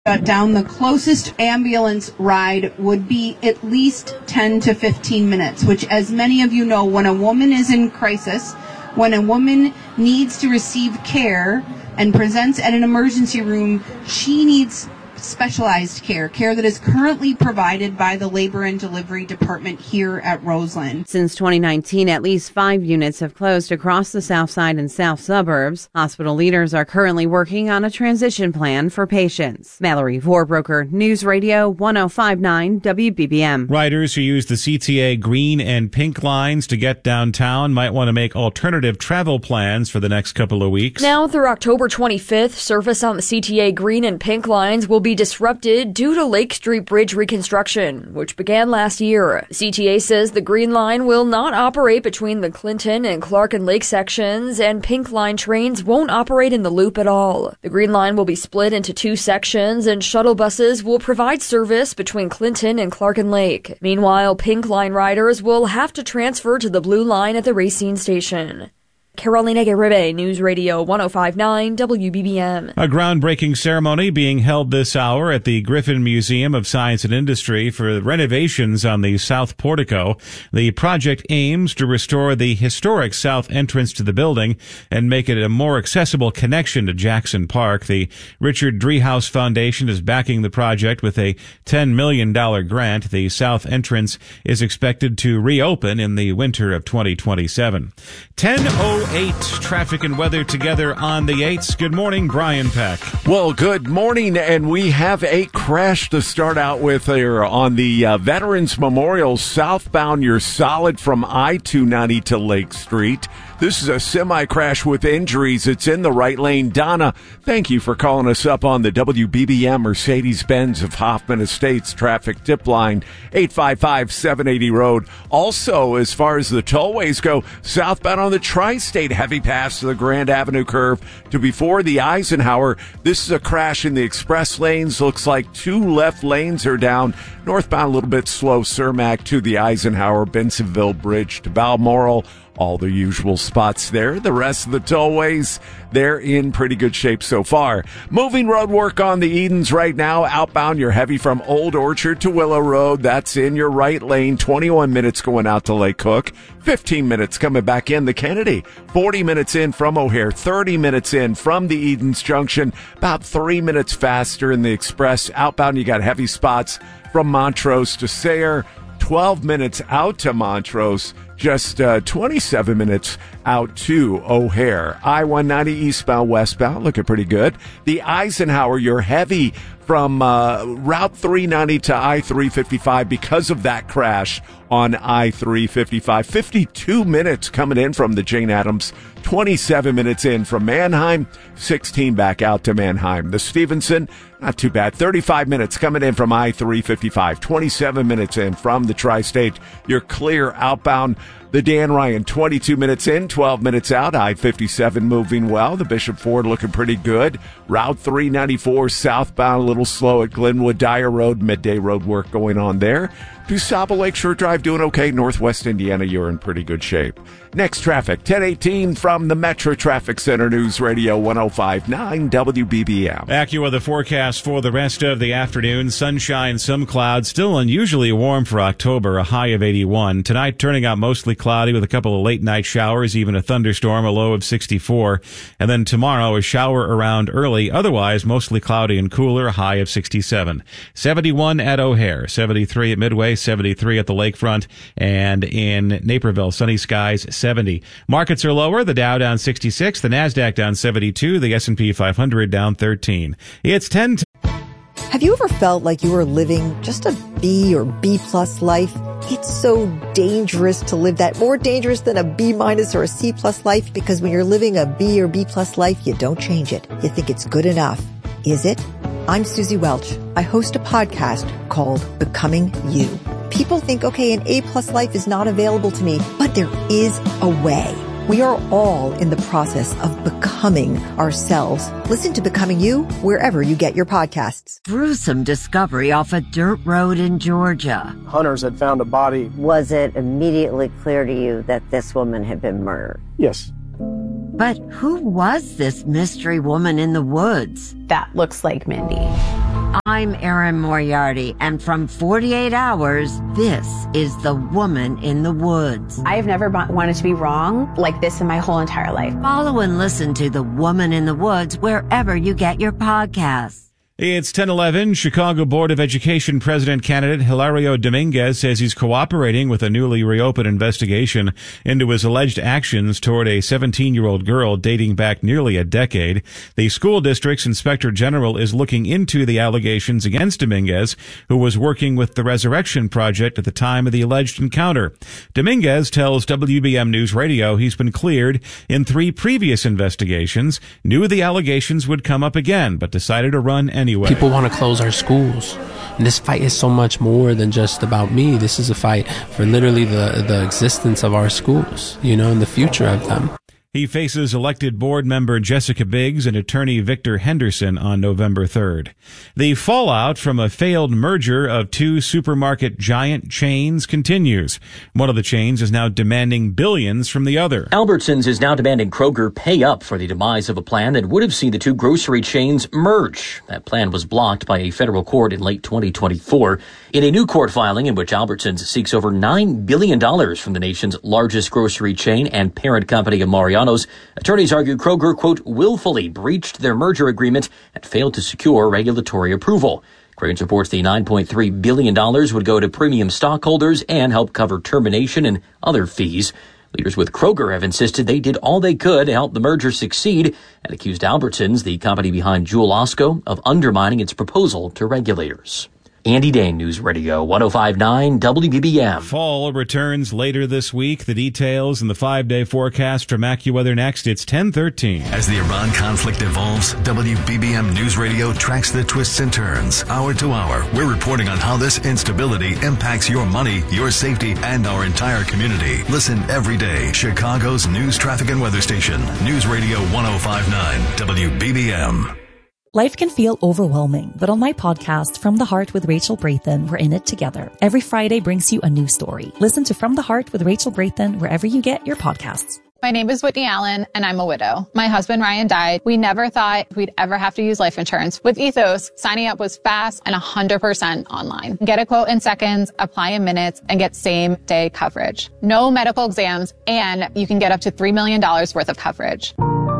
down, the closest ambulance ride would be at least 10 to 15 minutes, which, as many of you know, when a woman is in crisis, when a woman needs to receive care and presents at an emergency room, she needs specialized care that is currently provided by the Labor and Delivery Department here at Roseland. Since 2019, at least 5 units have closed across the south side and south suburbs. Hospital leaders are currently working on a transition plan for patients. Mallory Vorbroker, News Radio 1059 WBBM. Riders who use the CTA green and pink lines to get downtown might want to make alternative travel plans for the next couple of weeks. Now through October 25th, service on the CTA green and pink lines will be disrupted due to Lake Street Bridge reconstruction, which began last year. The CTA says the Green Line will not operate between the Clinton and Clark and Lake sections, and Pink Line trains won't operate in the loop at all. The Green Line will be split into 2 sections, and shuttle buses will provide service between Clinton and Clark and Lake. Meanwhile, Pink Line riders will have to transfer to the Blue Line at the Racine station. Carolina Garibay, News Radio 1059 WBBM. A groundbreaking ceremony being held this hour at the Griffin Museum of Science and Industry for renovations on the south portico. The project aims to restore the historic south entrance to the building and make it a more accessible connection to Jackson Park. The Richard Driehaus Foundation is backing the project with a $10 million grant. The south entrance is expected to reopen in the winter of 2027. 10:08 traffic and weather together on the 8s. Good morning, Brian Peck. Well, good morning, and we have a crash to start out with here on the Veterans Memorial southbound. You're solid from I-290 to Lake Street. This is a semi-crash with injuries. It's in the right lane. Donna, thank you for calling us up on the WBBM Mercedes-Benz of Hoffman Estates traffic tip line, 855-780 Road. Also, as far as the tollways go, southbound on the Tri-State, heavy pass to the Grand Avenue curve to before the Eisenhower. This is a crash in the express lanes. Looks like 2 left lanes are down. Northbound a little bit slow, Cermak to the Eisenhower, Bensonville Bridge to Balmoral. All the usual spots there. The rest of the tollways, they're in pretty good shape so far. Moving road work on the Edens right now. Outbound, you're heavy from Old Orchard to Willow Road. That's in your right lane. 21 minutes going out to Lake Cook. 15 minutes coming back in the Kennedy. 40 minutes in from O'Hare. 30 minutes in from the Edens Junction. About 3 minutes faster in the Express. Outbound, you got heavy spots from Montrose to Sayre. 12 minutes out to Montrose. Just 27 minutes out to O'Hare. I-190 eastbound, westbound, looking pretty good. The Eisenhower, you're heavy from Route 390 to I-355 because of that crash on I-355. 52 minutes coming in from the Jane Addams. 27 minutes in from Manheim. 16 back out to Manheim. The Stevenson, not too bad. 35 minutes coming in from I-355. 27 minutes in from the Tri-State. You're clear outbound. The Dan Ryan, 22 minutes in, 12 minutes out. I-57 moving well. The Bishop Ford looking pretty good. Route 394 southbound, a little slow at Glenwood Dyer Road. Midday road work going on there. DuSable Lakeshore Drive doing okay. Northwest Indiana, you're in pretty good shape. Next traffic, 1018 from the Metro Traffic Center, News Radio 1059 WBBM. AccuWeather forecast for the rest of the afternoon. Sunshine, some clouds. Still unusually warm for October, a high of 81. Tonight turning out mostly cloudy with a couple of late night showers, even a thunderstorm, a low of 64. And then tomorrow a shower around early. Otherwise mostly cloudy and cooler, a high of 67. 71 at O'Hare, 73 at Midway, 73 at the lakefront, and in Naperville, sunny skies, 70. Markets are lower. The Dow down 66, the Nasdaq down 72, the S&P 500 down 13. It's 10. Have you ever felt like you were living just a B or B plus life? It's so dangerous to live that, more dangerous than a B minus or a C plus life, because when you're living a B or B plus life, you don't change it. You think it's good enough. Is it? I'm Susie Welch. I host a podcast called Becoming You. People think, okay, an A-plus life is not available to me, but there is a way. We are all in the process of becoming ourselves. Listen to Becoming You wherever you get your podcasts. Gruesome discovery off a dirt road in Georgia. Hunters had found a body. Was it immediately clear to you that this woman had been murdered? Yes. But who was this mystery woman in the woods? That looks like Mindy. I'm Erin Moriarty, and from 48 Hours, this is The Woman in the Woods. I've never wanted to be wrong like this in my whole entire life. Follow and listen to The Woman in the Woods wherever you get your podcasts. It's 10:11. Chicago Board of Education President candidate Hilario Dominguez says he's cooperating with a newly reopened investigation into his alleged actions toward a 17-year-old girl dating back nearly a decade. The school district's inspector general is looking into the allegations against Dominguez, who was working with the Resurrection Project at the time of the alleged encounter. Dominguez tells WBM News Radio he's been cleared in 3 previous investigations, knew the allegations would come up again, but decided to run anyway. People want to close our schools. And this fight is so much more than just about me. This is a fight for literally the existence of our schools, and the future of them. He faces elected board member Jessica Biggs and attorney Victor Henderson on November 3rd. The fallout from a failed merger of 2 supermarket giant chains continues. One of the chains is now demanding billions from the other. Albertsons is now demanding Kroger pay up for the demise of a plan that would have seen the 2 grocery chains merge. That plan was blocked by a federal court in late 2024. In a new court filing in which Albertsons seeks over $9 billion from the nation's largest grocery chain and parent company of Mariano's, attorneys argue Kroger, quote, willfully breached their merger agreement and failed to secure regulatory approval. Crain's reports the $9.3 billion would go to premium stockholders and help cover termination and other fees. Leaders with Kroger have insisted they did all they could to help the merger succeed and accused Albertsons, the company behind Jewel Osco, of undermining its proposal to regulators. Andy Dane, News Radio 105.9 WBBM. Fall returns later this week. The details in the 5-day forecast from AccuWeather next. It's 10:13. As the Iran conflict evolves, WBBM News Radio tracks the twists and turns. Hour to hour, we're reporting on how this instability impacts your money, your safety, and our entire community. Listen every day. Chicago's news, traffic, and weather station. News Radio 105.9 WBBM. Life can feel overwhelming, but on my podcast, From the Heart with Rachel Brathen, we're in it together. Every Friday brings you a new story. Listen to From the Heart with Rachel Brathen wherever you get your podcasts. My name is Whitney Allen, and I'm a widow. My husband, Ryan, died. We never thought we'd ever have to use life insurance. With Ethos, signing up was fast and 100% online. Get a quote in seconds, apply in minutes, and get same-day coverage. No medical exams, and you can get up to $3 million worth of coverage.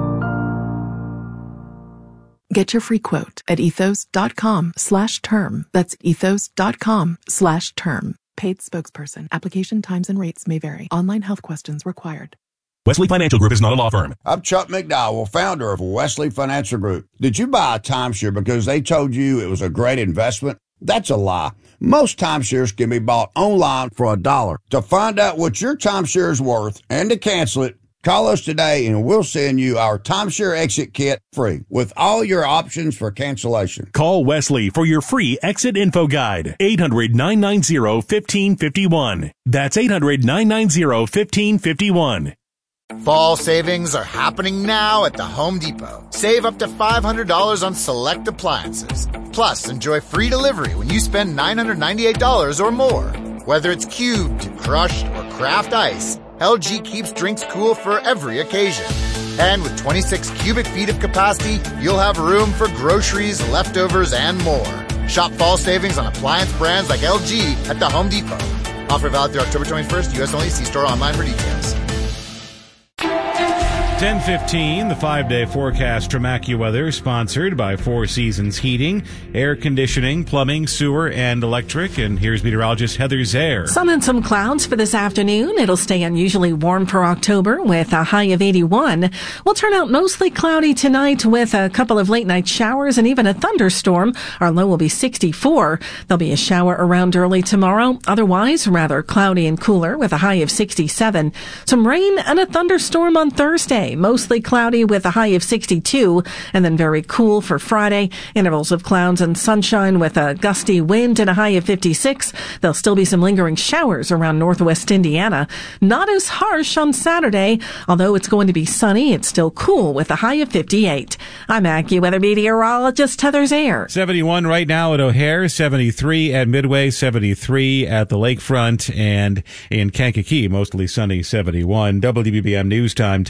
Get your free quote at ethos.com/term. That's ethos.com/term. Paid spokesperson. Application times and rates may vary. Online health questions required. Wesley Financial Group is not a law firm. I'm Chuck McDowell, founder of Wesley Financial Group. Did you buy a timeshare because they told you it was a great investment? That's a lie. Most timeshares can be bought online for $1. To find out what your timeshare is worth and to cancel it, call us today and we'll send you our timeshare exit kit free with all your options for cancellation. Call Wesley for your free exit info guide. 800-990-1551. That's 800-990-1551. Fall savings are happening now at the Home Depot. Save up to $500 on select appliances. Plus, enjoy free delivery when you spend $998 or more. Whether it's cubed, crushed, or craft ice, LG keeps drinks cool for every occasion. And with 26 cubic feet of capacity, you'll have room for groceries, leftovers, and more. Shop fall savings on appliance brands like LG at the Home Depot. Offer valid through October 21st. U.S. only. See store online for details. 10:15, the 5-day forecast from AccuWeather, sponsored by Four Seasons Heating, Air Conditioning, Plumbing, Sewer, and Electric. And here's meteorologist Heather Zaire. Sun and some clouds for this afternoon. It'll stay unusually warm for October with a high of 81. We'll turn out mostly cloudy tonight with a couple of late night showers and even a thunderstorm. Our low will be 64. There'll be a shower around early tomorrow. Otherwise, rather cloudy and cooler with a high of 67. Some rain and a thunderstorm on Thursday. Mostly cloudy with a high of 62, and then very cool for Friday. Intervals of clouds and sunshine with a gusty wind and a high of 56. There'll still be some lingering showers around northwest Indiana. Not as harsh on Saturday, although it's going to be sunny. It's still cool with a high of 58. I'm AccuWeather meteorologist Heather Zaire. 71 right now at O'Hare, 73 at Midway, 73 at the lakefront, and in Kankakee, mostly sunny, 71. WBBM News Time, 10:16.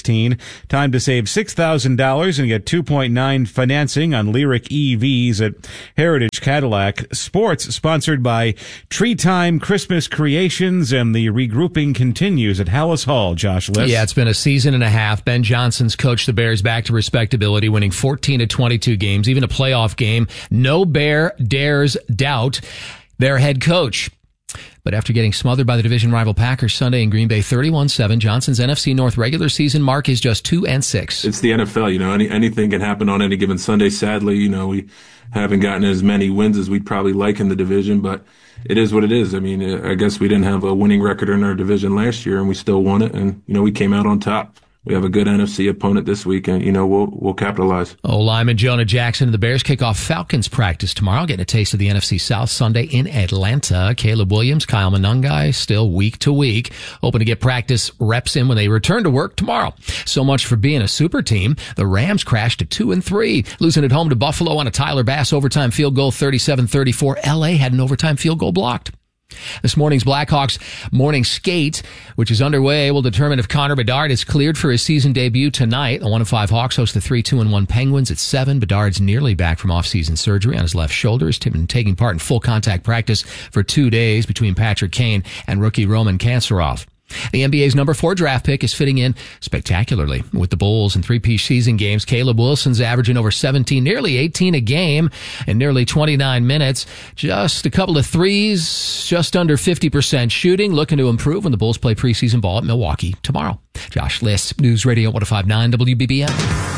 10:16. Time to save $6,000 and get 2.9 financing on Lyric EVs at Heritage Cadillac. Sports sponsored by Tree Time Christmas Creations, and the regrouping continues at Hallis Hall. Josh Liss. Yeah, it's been a season and a half. Ben Johnson's coached the Bears back to respectability, winning 14 of 22 games, even a playoff game. No Bear dares doubt their head coach. But after getting smothered by the division rival Packers Sunday in Green Bay 31-7, Johnson's NFC North regular season mark is just 2-6. It's the NFL, anything can happen on any given Sunday. Sadly, we haven't gotten as many wins as we'd probably like in the division, but it is what it is. I guess we didn't have a winning record in our division last year, and we still won it, and, we came out on top. We have a good NFC opponent this week, and, we'll capitalize. Lineman Jonah Jackson and the Bears kick off Falcons practice tomorrow, getting a taste of the NFC South Sunday in Atlanta. Caleb Williams, Kyle Monangai, still week to week, hoping to get practice reps in when they return to work tomorrow. So much for being a super team. The Rams crashed to 2-3, losing at home to Buffalo on a Tyler Bass overtime field goal, 37-34. LA had an overtime field goal blocked. This morning's Blackhawks morning skate, which is underway, will determine if Connor Bedard is cleared for his season debut tonight. The 1-5 Hawks host the 3-2-1 Penguins at 7. Bedard's nearly back from off-season surgery on his left shoulder. He's been taking part in full contact practice for 2 days between Patrick Kane and rookie Roman Kanserov. The NBA's number 4 draft pick is fitting in spectacularly with the Bulls in 3-piece season games. Caleb Wilson's averaging over 17, nearly 18 a game in nearly 29 minutes. Just a couple of threes, just under 50% shooting. Looking to improve when the Bulls play preseason ball at Milwaukee tomorrow. Josh Liss, News Radio 105.9 WBBM.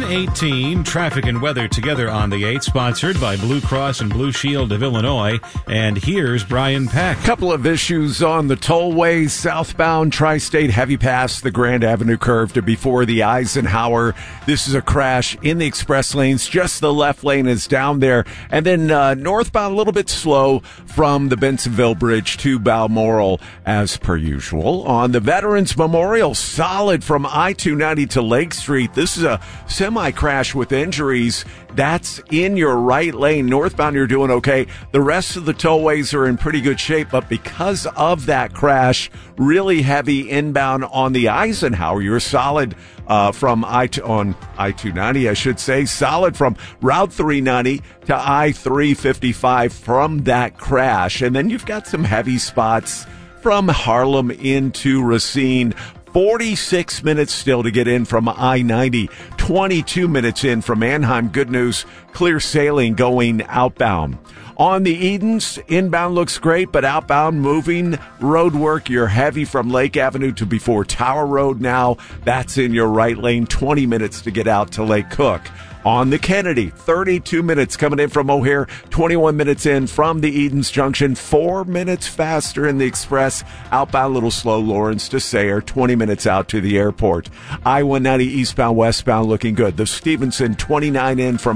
10:18, traffic and weather together on the 8, sponsored by Blue Cross and Blue Shield of Illinois. And here's Brian Peck. Couple of issues on the tollways. Southbound Tri-State heavy past the Grand Avenue curve to before the Eisenhower. This is a crash in the express lanes. Just the left lane is down there. And then northbound a little bit slow from the Bensonville Bridge to Balmoral as per usual. On the Veterans Memorial, solid from I-290 to Lake Street. This is a semi-crash with injuries. That's in your right lane. Northbound, you're doing okay. The rest of the tollways are in pretty good shape, but because of that crash, really heavy inbound on the Eisenhower. You're solid from I-290, I should say. Solid from Route 390 to I-355 from that crash. And then you've got some heavy spots from Harlem into Racine. 46 minutes still to get in from I-90. 22 minutes in from Anaheim. Good news, clear sailing going outbound. On the Edens, inbound looks great, but outbound moving road work. You're heavy from Lake Avenue to before Tower Road now. That's in your right lane. 20 minutes to get out to Lake Cook. On the Kennedy, 32 minutes coming in from O'Hare, 21 minutes in from the Edens Junction, 4 minutes faster in the Express, outbound a little slow, Lawrence to Sayre, 20 minutes out to the airport. I-190 eastbound, westbound looking good. The Stevenson, 29 in from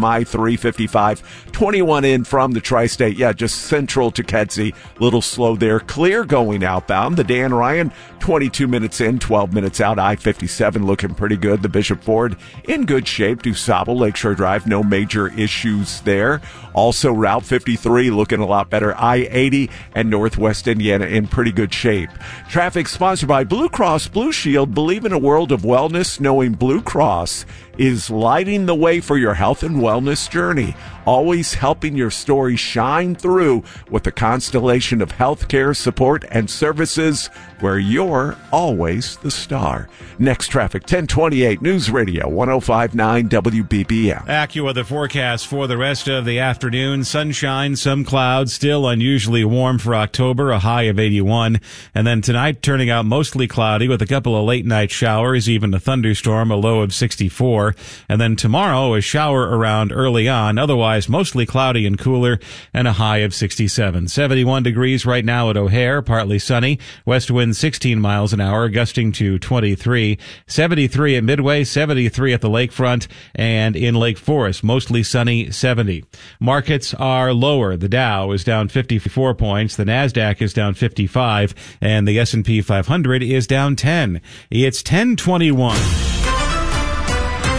I-355, 21 in from the Tri-State, just central to Kedzie, little slow there. Clear going outbound. The Dan Ryan, 22 minutes in, 12 minutes out. I-57 looking pretty good. The Bishop Ford in good shape. DuSable, Lakeshore Drive, no major issues there. Also, Route 53 looking a lot better. I-80 and Northwest Indiana in pretty good shape. Traffic sponsored by Blue Cross Blue Shield. Believe in a world of wellness, knowing Blue Cross is lighting the way for your health and wellness journey, always helping your story shine through with a constellation of healthcare support and services where you're always the star. Next traffic, 1028 News Radio 105.9 WBBM. Acura, the forecast for the rest of the afternoon. Sunshine, some clouds, still unusually warm for October, a high of 81. And then tonight, turning out mostly cloudy with a couple of late night showers, even a thunderstorm, a low of 64. And then tomorrow, a shower around early on, otherwise mostly cloudy and cooler, and a high of 67. 71 degrees right now at O'Hare, partly sunny. West wind 16 miles an hour, gusting to 23. 73 at Midway, 73 at the lakefront, and in Lake Forest, mostly sunny, 70. Markets are lower. The Dow is down 54 points. The NASDAQ is down 55, and the S&P 500 is down 10. It's 10:21.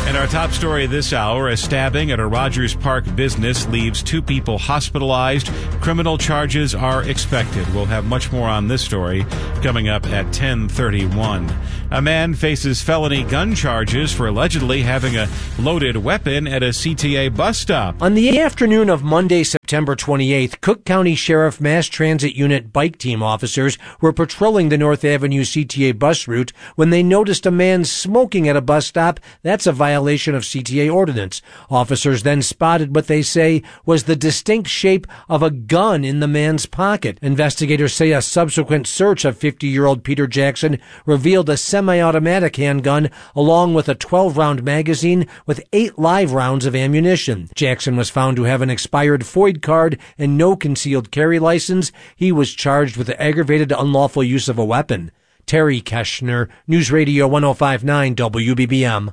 And our top story this hour, a stabbing at a Rogers Park business leaves 2 people hospitalized. Criminal charges are expected. We'll have much more on this story coming up at 10:31. A man faces felony gun charges for allegedly having a loaded weapon at a CTA bus stop. On the afternoon of Monday, September 28th, Cook County Sheriff Mass Transit Unit bike team officers were patrolling the North Avenue CTA bus route when they noticed a man smoking at a bus stop. That's a violation of CTA ordinance. Officers then spotted what they say was the distinct shape of a gun in the man's pocket. Investigators say a subsequent search of 50-year-old Peter Jackson revealed a semi-automatic handgun along with a 12-round magazine with 8 live rounds of ammunition. Jackson was found to have an expired FOID card and no concealed carry license. He was charged with aggravated unlawful use of a weapon. Terry Keshner, News Radio 105.9 WBBM.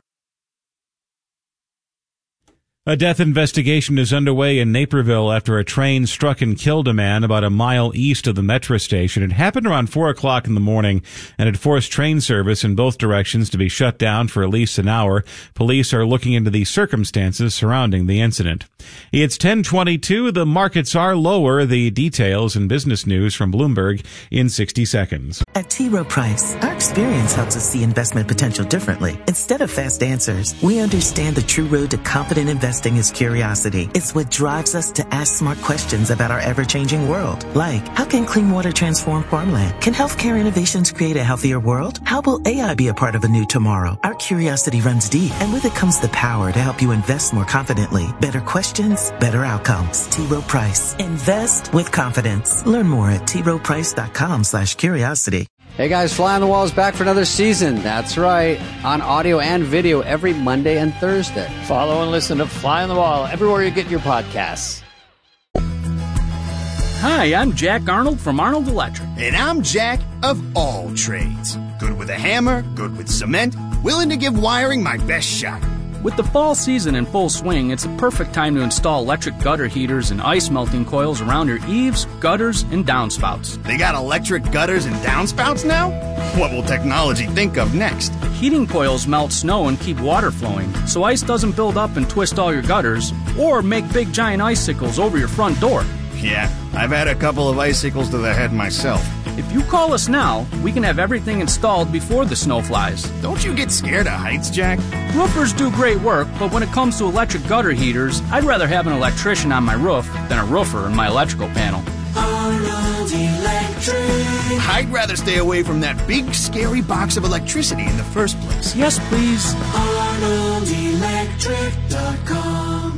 A death investigation is underway in Naperville after a train struck and killed a man about a mile east of the metro station. It happened around 4 o'clock in the morning and it forced train service in both directions to be shut down for at least an hour. Police are looking into the circumstances surrounding the incident. It's 10:22. The markets are lower. The details and business news from Bloomberg in 60 seconds. At T. Rowe Price, our experience helps us see investment potential differently. Instead of fast answers, we understand the true road to confident investing is curiosity. It's what drives us to ask smart questions about our ever-changing world. Like, how can clean water transform farmland? Can healthcare innovations create a healthier world? How will AI be a part of a new tomorrow? Our curiosity runs deep, and with it comes the power to help you invest more confidently. Better questions, better outcomes. T. Rowe Price. Invest with confidence. Learn more at troweprice.com/curiosity. Hey guys, Fly on the Wall is back for another season. That's right, on audio and video every Monday and Thursday. Follow and listen to Fly on the Wall everywhere you get your podcasts. Hi, I'm Jack Arnold from Arnold Electric. And I'm Jack of all trades. Good with a hammer, good with cement, willing to give wiring my best shot. With the fall season in full swing, it's a perfect time to install electric gutter heaters and ice melting coils around your eaves, gutters, and downspouts. They got electric gutters and downspouts now? What will technology think of next? Heating coils melt snow and keep water flowing, so ice doesn't build up and twist all your gutters, or make big giant icicles over your front door. Yeah, I've had a couple of icicles to the head myself. If you call us now, we can have everything installed before the snow flies. Don't you get scared of heights, Jack? Roofers do great work, but when it comes to electric gutter heaters, I'd rather have an electrician on my roof than a roofer in my electrical panel. Arnold Electric. I'd rather stay away from that big, scary box of electricity in the first place. Yes, please. ArnoldElectric.com.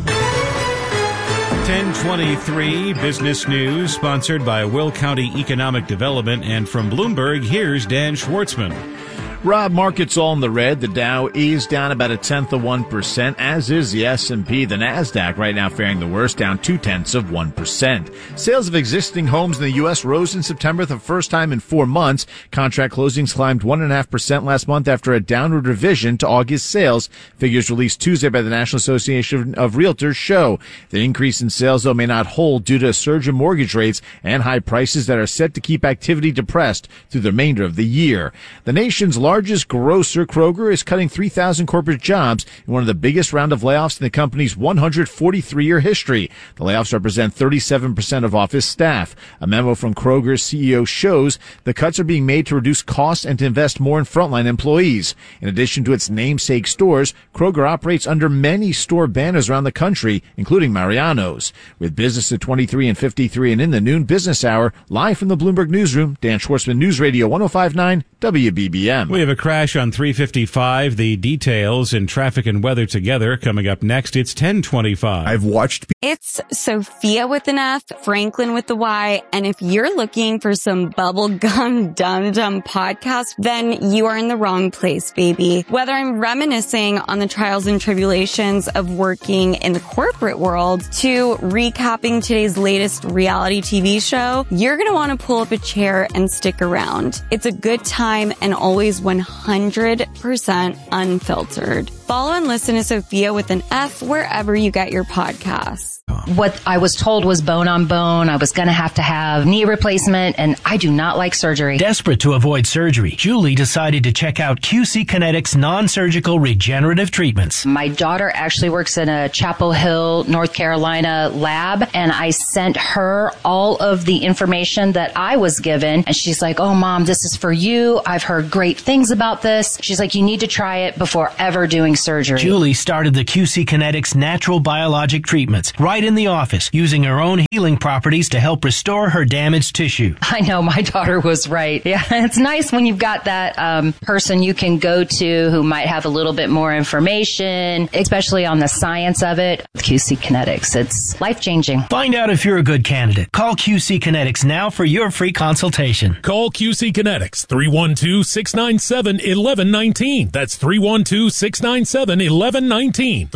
10:23 Business News, sponsored by Will County Economic Development, and from Bloomberg, here's Dan Schwartzman. Rob, markets all in the red. The Dow is down about 0.1%, as is the S&P. The NASDAQ right now faring the worst, down 0.2%. Sales of existing homes in the U.S. rose in September the first time in 4 months. Contract closings climbed 1.5% last month after a downward revision to August sales. Figures released Tuesday by the National Association of Realtors show the increase in sales, though, may not hold due to a surge in mortgage rates and high prices that are set to keep activity depressed through the remainder of the year. The nation's largest grocer, Kroger, is cutting 3,000 corporate jobs in one of the biggest round of layoffs in the company's 143-year history. The layoffs represent 37% of office staff. A memo from Kroger's CEO shows the cuts are being made to reduce costs and to invest more in frontline employees. In addition to its namesake stores, Kroger operates under many store banners around the country, including Mariano's. With business at 23 and 53 and in the noon business hour, live from the Bloomberg Newsroom, Dan Schwartzman, News Radio 105.9 WBBM. We have a crash on 355. The details and traffic and weather together coming up next. It's 10:25. I've watched. It's Sophia with an F, Franklin with the Y, and if you're looking for some bubblegum dum-dum podcast, then you are in the wrong place, baby. Whether I'm reminiscing on the trials and tribulations of working in the corporate world to recapping today's latest reality TV show, you're going to want to pull up a chair and stick around. It's a good time and always 100% unfiltered. Follow and listen to Sophia with an F wherever you get your podcasts. What I was told was bone on bone. I was going to have knee replacement, and I do not like surgery. Desperate to avoid surgery, Julie decided to check out QC Kinetics non-surgical regenerative treatments. My daughter actually works in a Chapel Hill, North Carolina lab, and I sent her all of the information that I was given, and she's like, "Oh, Mom, this is for you. I've heard great things about this." She's like, "You need to try it before ever doing surgery." Julie started the QC Kinetics natural biologic treatments right in the office, using her own healing properties to help restore her damaged tissue. I know, my daughter was right. Yeah, it's nice when you've got that person you can go to who might have a little bit more information, especially on the science of it. QC Kinetics, it's life-changing. Find out if you're a good candidate. Call QC Kinetics now for your free consultation. Call QC Kinetics, 312-697-1119. That's 312-697-1119.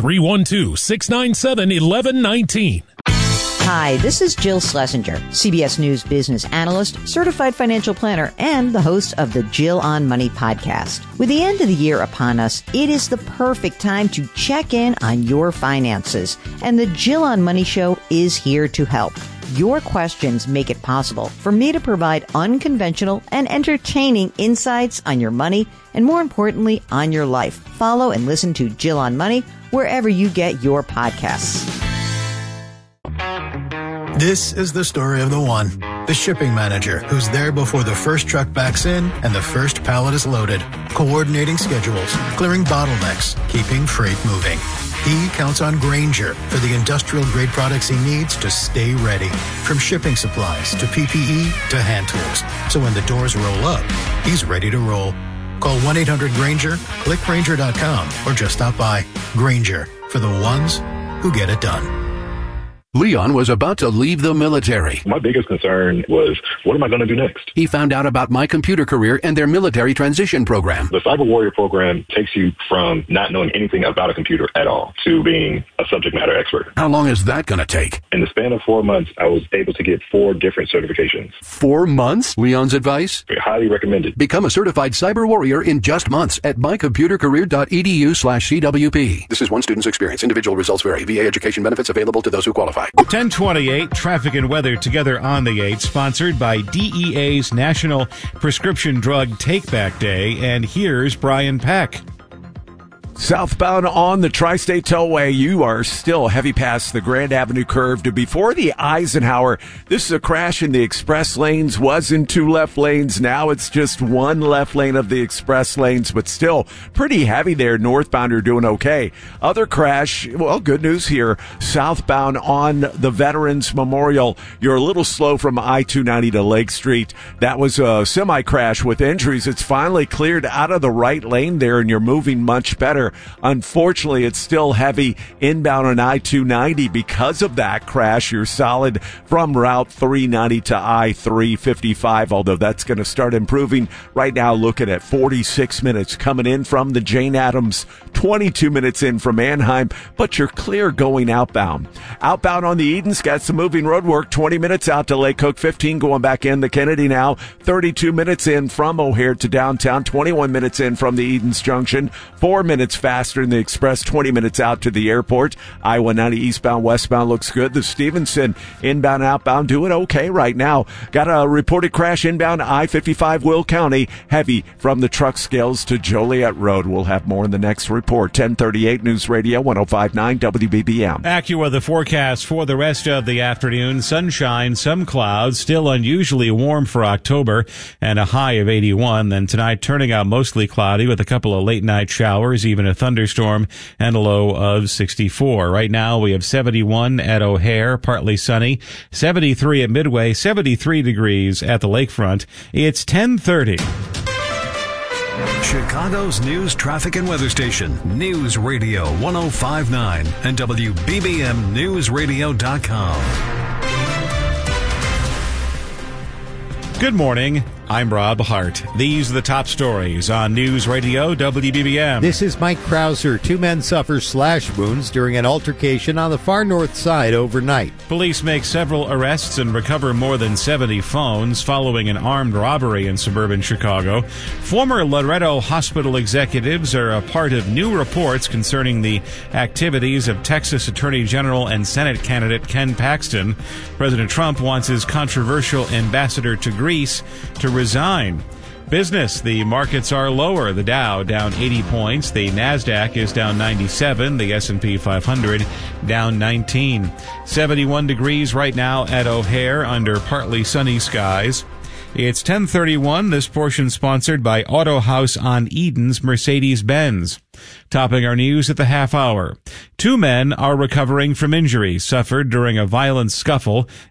312-697-1119. Hi, this is Jill Schlesinger, CBS News business analyst, certified financial planner, and the host of the Jill on Money podcast. With the end of the year upon us, it is the perfect time to check in on your finances. And the Jill on Money show is here to help. Your questions make it possible for me to provide unconventional and entertaining insights on your money and, more importantly, on your life. Follow and listen to Jill on Money wherever you get your podcasts. This is the story of the one, the shipping manager, who's there before the first truck backs in and the first pallet is loaded, coordinating schedules, clearing bottlenecks, keeping freight moving. He counts on Grainger for the industrial-grade products he needs to stay ready, from shipping supplies to PPE to hand tools. So when the doors roll up, he's ready to roll. Call 1-800-GRAINGER, click Grainger.com, or just stop by. Grainger, for the ones who get it done. Leon was about to leave the military. My biggest concern was, what am I going to do next? He found out about My Computer Career and their military transition program. The Cyber Warrior program takes you from not knowing anything about a computer at all to being a subject matter expert. How long is that going to take? In the span of 4 months, I was able to get 4 different certifications. 4 months? Leon's advice? Highly recommended. Become a certified cyber warrior in just months at mycomputercareer.edu/CWP. This is one student's experience. Individual results vary. VA education benefits available to those who qualify. 1028, traffic and weather together on the 8, sponsored by DEA's National Prescription Drug Take-Back Day. And here's Brian Peck. Southbound on the Tri-State Tollway, you are still heavy past the Grand Avenue curve to before the Eisenhower. This is a crash in the express lanes. Was in 2 left lanes. Now it's just 1 left lane of the express lanes, but still pretty heavy there. Northbound are doing okay. Other crash, well, good news here. Southbound on the Veterans Memorial, you're a little slow from I-290 to Lake Street. That was a semi-crash with injuries. It's finally cleared out of the right lane there, and you're moving much better. Unfortunately, it's still heavy inbound on I-290 because of that crash. You're solid from Route 390 to I-355, although that's going to start improving. Right now, looking at 46 minutes coming in from the Jane Addams, 22 minutes in from Anaheim, but you're clear going outbound. Outbound on the Edens, got some moving road work, 20 minutes out to Lake Cook, 15 going back in the Kennedy now, 32 minutes in from O'Hare to downtown, 21 minutes in from the Edens Junction, 4 minutes faster in the Express, 20 minutes out to the airport. I-190 eastbound, westbound looks good. The Stevenson inbound, outbound doing okay right now. Got a reported crash inbound I-55 Will County, heavy from the truck scales to Joliet Road. We'll have more in the next report. 1038 News Radio 105.9 WBBM. AccuWeather forecast for the rest of the afternoon. Sunshine, some clouds, still unusually warm for October, and a high of 81. Then tonight turning out mostly cloudy with a couple of late night showers, even a thunderstorm, and a low of 64. Right now we have 71 at O'Hare, partly sunny, 73 at Midway, 73 degrees at the lakefront. It's 10:30. Chicago's news, traffic, and weather station, News Radio 105.9 and WBBMNewsRadio.com. Good morning. I'm Rob Hart. These are the top stories on News Radio WBBM. This is Mike Krauser. 2 men suffer slash wounds during an altercation on the far north side overnight. Police make several arrests and recover more than 70 phones following an armed robbery in suburban Chicago. Former Loretto hospital executives are a part of new reports concerning the activities of Texas Attorney General and Senate candidate Ken Paxton. President Trump wants his controversial ambassador to Greece to resign. Business, the markets are lower. The Dow down 80 points. The NASDAQ is down 97. The S&P 500 down 19. 71 degrees right now at O'Hare under partly sunny skies. It's 10:31. This portion sponsored by Auto House on Eden's Mercedes-Benz. Topping our news at the half hour. 2 men are recovering from injuries suffered during a violent scuffle